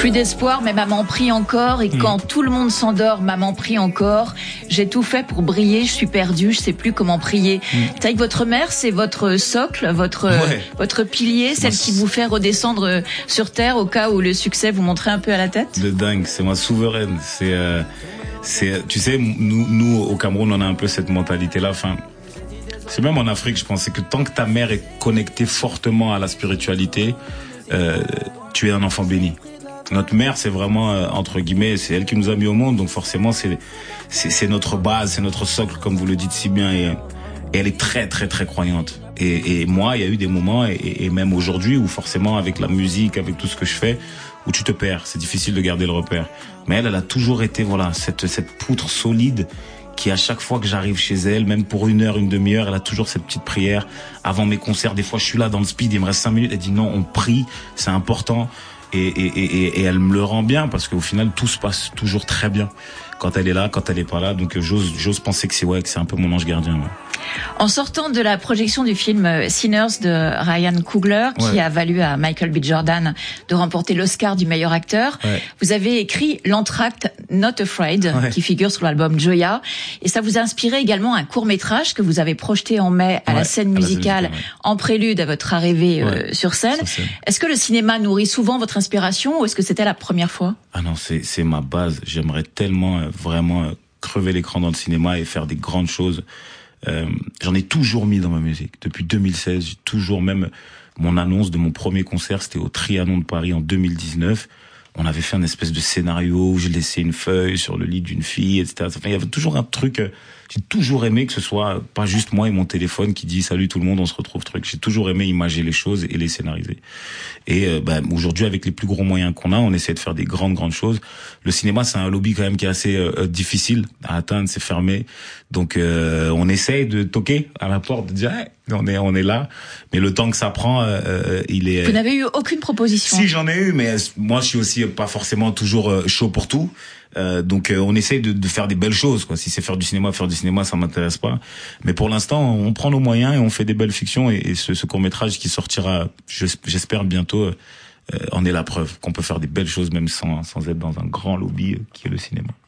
Plus d'espoir, mais maman prie encore. Et quand tout le monde s'endort, maman prie encore. J'ai tout fait pour briller, je suis perdue, je sais plus comment prier. C'est vrai que votre mère, c'est votre socle, votre pilier, celle qui vous fait redescendre sur terre au cas où le succès vous montrait un peu à la tête. De dingue, c'est ma souveraine. Tu sais, nous au Cameroun, on a un peu cette mentalité-là. Enfin, c'est même en Afrique, je pense, c'est que tant que ta mère est connectée fortement à la spiritualité, tu es un enfant béni. Notre mère, c'est vraiment, entre guillemets, c'est elle qui nous a mis au monde, donc forcément, c'est notre base, c'est notre socle, comme vous le dites si bien, et elle est très, très, très croyante. Et moi, il y a eu des moments, et même aujourd'hui, où forcément, avec la musique, avec tout ce que je fais, où tu te perds, c'est difficile de garder le repère. Mais elle a toujours été, voilà, cette poutre solide, qui à chaque fois que j'arrive chez elle, même pour une heure, une demi-heure, elle a toujours cette petite prière. Avant mes concerts, des fois, je suis là dans le speed, il me reste 5 minutes, elle dit non, on prie, c'est important. Et elle me le rend bien parce qu'au final tout se passe toujours très bien quand elle est là, quand elle est pas là. Donc j'ose penser que c'est un peu mon ange gardien. Ouais. En sortant de la projection du film Sinners de Ryan Coogler, qui a valu à Michael B. Jordan de remporter l'Oscar du meilleur acteur, vous avez écrit l'entracte Not Afraid, qui figure sur l'album Joya. Et ça vous a inspiré également un court-métrage que vous avez projeté en mai à la scène musicale en prélude à votre arrivée sur scène. Est-ce que le cinéma nourrit souvent votre inspiration ou est-ce que c'était la première fois? Ah non, c'est ma base. J'aimerais tellement vraiment crever l'écran dans le cinéma et faire des grandes choses. J'en ai toujours mis dans ma musique. Depuis 2016, j'ai toujours, même mon annonce de mon premier concert, c'était au Trianon de Paris en 2019. On avait fait un espèce de scénario où je laissais une feuille sur le lit d'une fille, etc. Enfin, il y avait toujours un truc, j'ai toujours aimé que ce soit pas juste moi et mon téléphone qui dit salut tout le monde, on se retrouve truc. J'ai toujours aimé imager les choses et les scénariser. Et aujourd'hui, avec les plus gros moyens qu'on a, on essaie de faire des grandes choses. Le cinéma, c'est un lobby quand même qui est assez difficile à atteindre, c'est fermé. Donc on essaye de toquer à la porte, de dire hey, on est là, mais le temps que ça prend, il est. Vous n'avez eu aucune proposition? Si, j'en ai eu, mais moi je suis aussi pas forcément toujours chaud pour tout. Donc on essaye de faire des belles choses, quoi. Si c'est faire du cinéma, ça m'intéresse pas. Mais pour l'instant, on prend nos moyens et on fait des belles fictions. Et ce court-métrage qui sortira, j'espère bientôt, en est la preuve qu'on peut faire des belles choses même sans être dans un grand lobby qui est le cinéma.